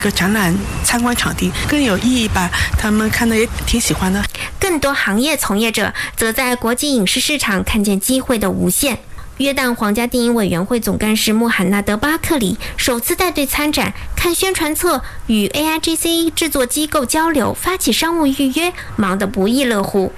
个展览参观场地更有意义吧，他们看的也挺喜欢的。 更多行业从业者则在国际影视市场看见机会的无限。约旦皇家电影委员会总干事穆罕纳德·巴克里首次带队参展，看宣传册，与 AIGC 制作机构交流，发起商务预约，忙得不亦乐乎。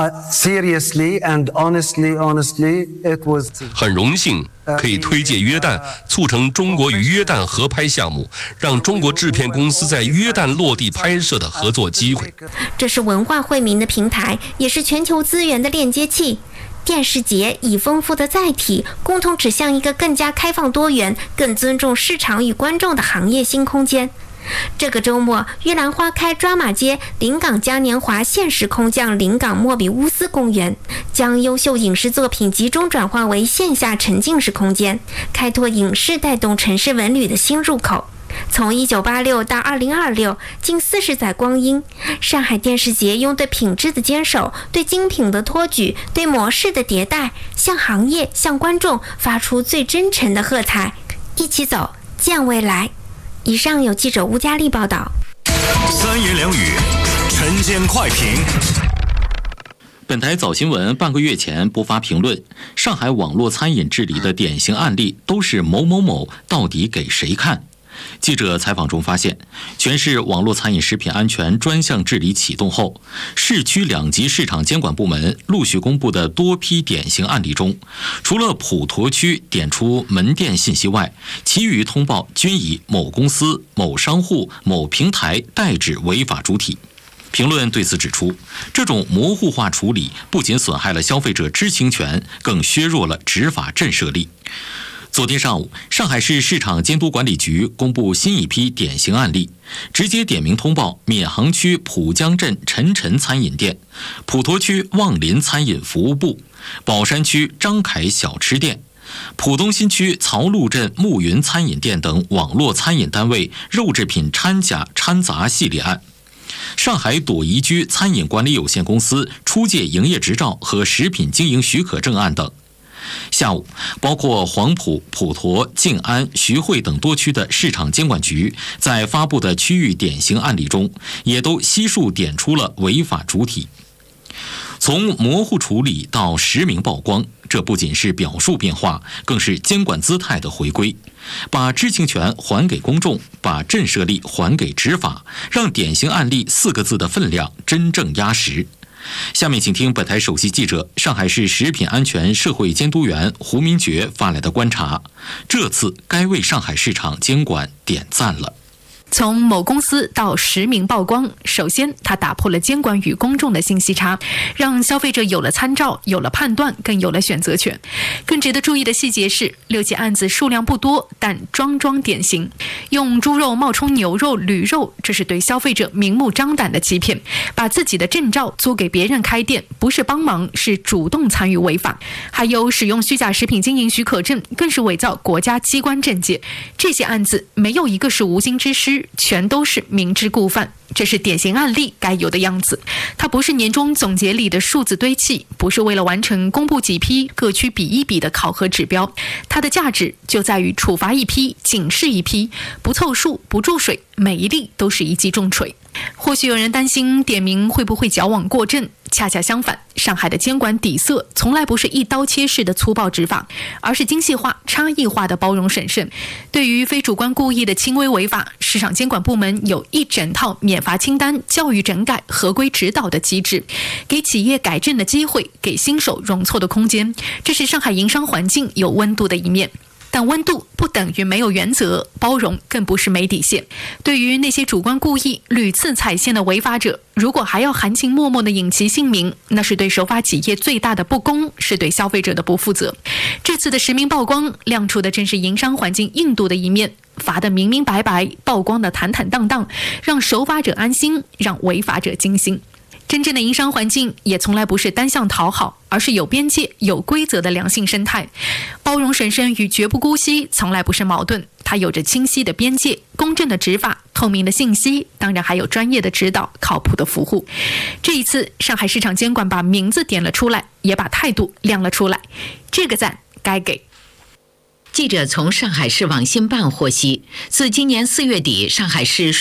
Seriously and honestly, it was 很荣幸可以推介约旦，促成中国与约旦合拍项目，让中国制片公司在约旦落地拍摄的合作机会。 这是文化惠民的平台，也是全球资源的链接器。电视节以丰富的载体，共同指向一个更加开放多元、更尊重市场与观众的行业新空间。这个周末，玉兰花开抓马街临港嘉年华限时空降临港莫比乌斯公园，将优秀影视作品集中转化为线下沉浸式空间，开拓影视带动城市文旅的新入口。从1986到2026，近40载光阴，上海电视节用对品质的坚守、对精品的托举、对模式的迭代，向行业、向观众发出最真诚的喝彩。一起走，见未来。以上有记者吴佳丽报道。 三言两语，晨间快评。 本台早新闻半个月前播发评论，上海网络餐饮治理的典型案例都是某某某到底给谁看？记者采访中发现，全市网络餐饮食品安全专项治理启动后，市区2级市场监管部门陆续公布的多批典型案例中，除了普陀区点出门店信息外，其余通报均以某公司、某商户、某平台代指违法主体。评论对此指出，这种模糊化处理不仅损害了消费者知情权，更削弱了执法震慑力。昨天上午，上海市市场监督管理局公布新一批典型案例，直接点名通报闵行区浦江镇陈晨餐饮店、普陀区望林餐饮服务部、宝山区张凯小吃店、浦东新区曹路镇暮云餐饮店等网络餐饮单位肉制品掺假掺杂系列案。上海朵颐居餐饮管理有限公司出借营业执照和食品经营许可证案等。下午，包括黄埔、普陀、静安、徐汇等多区的市场监管局在发布的区域典型案例中，也都悉数点出了违法主体。从模糊处理到实名曝光，这不仅是表述变化，更是监管姿态的回归，把知情权还给公众，把震慑力还给执法，让典型案例4个字的分量真正压实。下面请听本台首席记者、上海市食品安全社会监督员胡明觉发来的观察，这次该为上海市场监管点赞了。 从某公司到实名曝光，首先它打破了监管与公众的信息差，让消费者有了参照，有了判断，更有了选择权。更值得注意的细节是，6起案子数量不多，但桩桩典型。用猪肉冒充牛肉、驴肉，这是对消费者明目张胆的欺骗；把自己的证照租给别人开店，不是帮忙，是主动参与违法。还有使用虚假食品经营许可证，更是伪造国家机关证件。这些案子没有一个是无心之失，全都是明知故犯，这是典型案例该有的样子。它不是年终总结里的数字堆砌，不是为了完成公布几批各区比一比的考核指标，它的价值就在于处罚一批，警示一批，不凑数，不注水，每一例都是一记重锤。或许有人担心点名会不会矫枉过正，恰恰相反，上海的监管底色从来不是一刀切式的粗暴执法，而是精细化、差异化的包容审慎。对于非主观故意的轻微违法，市场监管部门有一整套免罚清单、教育整改、合规指导的机制，给企业改正的机会，给新手容错的空间，这是上海营商环境有温度的一面。但温度不等于没有原则，包容更不是没底线。对于那些主观故意、屡次踩线的违法者，如果还要含情脉脉地隐其姓名，那是对守法企业最大的不公，是对消费者的不负责。这次的实名曝光，亮出的正是营商环境硬度的一面，罚得明明白白，曝光得坦坦荡荡，让守法者安心，让违法者惊心。真正的营商环境也从来不是单向讨好，而是有边界、有规则的良性生态。包容审慎与绝不姑息从来不是矛盾，它有着清晰的边界、公正的执法、透明的信息，当然还有专业的指导、靠谱的服务。这一次，上海市场监管把名字点了出来，也把态度亮了出来，这个赞该给。 记者从上海市网信办获悉，自今年4月底上海市